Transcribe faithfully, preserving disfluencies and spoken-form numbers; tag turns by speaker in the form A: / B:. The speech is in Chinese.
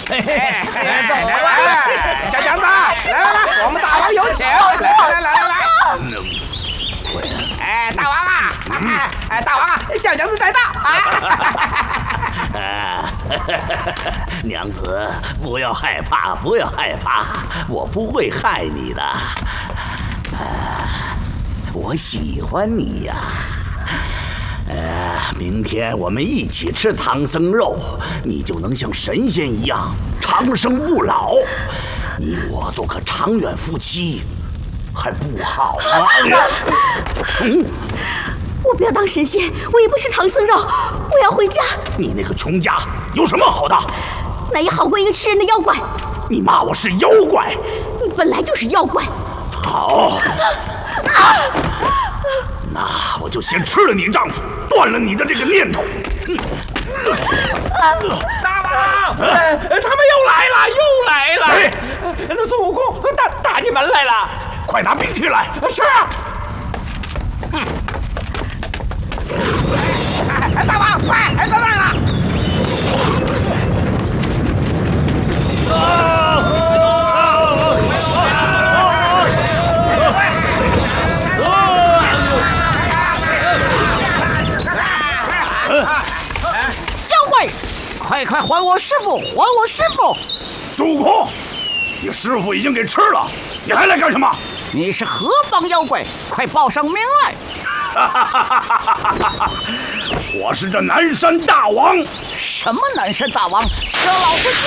A: 哎，来吧，小强子，来来来，我们大王有请！来来来来来。哎，大王啊！哎，大王啊，小娘子在到
B: 啊！娘子，不要害怕，不要害怕，我不会害你的。啊，我喜欢你呀。呃，明天我们一起吃唐僧肉，你就能像神仙一样长生不老。你我做个长远夫妻。 还不好吗？
C: 嗯，我不要当神仙，我也不吃唐僧肉，我要回家。
B: 你那个穷家有什么好的？
C: 那也好过一个吃人的妖怪。
B: 你骂我是妖怪？
C: 你本来就是妖怪。
B: 好，啊、那我就先吃了你丈夫，断了你的这个念头。嗯、
A: 大王，呃，他们又来了，又来了。
B: 谁？
A: 那孙悟空打打进门来了。
B: 快拿兵器来！
A: 是啊。嗯。哎，大王，快，哎，到那儿了！
D: 妖怪，快快还我师傅！还我师傅！
B: 孙悟空，你师傅已经给吃了，你还来干什么？
D: 你是何方妖怪？快报上名来！
B: 我是这南山大王。
D: 什么南山大王？请老子